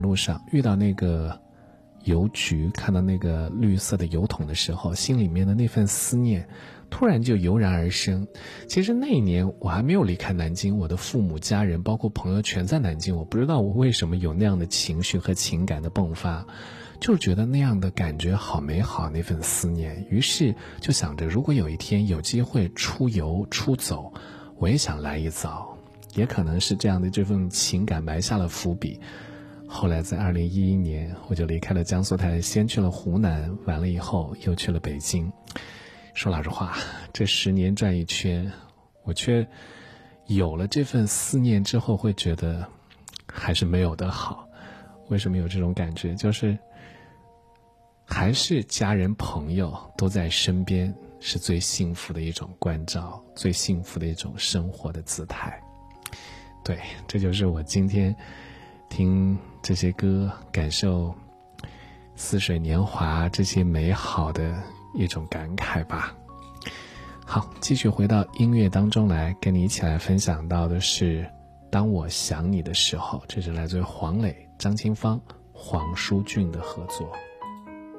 路上遇到那个邮局，看到那个绿色的邮筒的时候，心里面的那份思念突然就油然而生。其实那一年我还没有离开南京，我的父母家人包括朋友全在南京，我不知道我为什么有那样的情绪和情感的迸发，就是觉得那样的感觉好美好，那份思念。于是就想着，如果有一天有机会出游出走，我也想来一遭。也可能是这样的这份情感埋下了伏笔。后来在2011年，我就离开了江苏台，先去了湖南，完了以后又去了北京。说老实话，这10年转一圈，我却有了这份思念之后，会觉得还是没有的好。为什么有这种感觉？就是还是家人朋友都在身边，是最幸福的一种关照，最幸福的一种生活的姿态。对，这就是我今天听这些歌，感受似水年华这些美好的一种感慨吧。好，继续回到音乐当中来，跟你一起来分享到的是当我想你的时候，这是来自于黄磊、张清芳、黄舒骏的合作。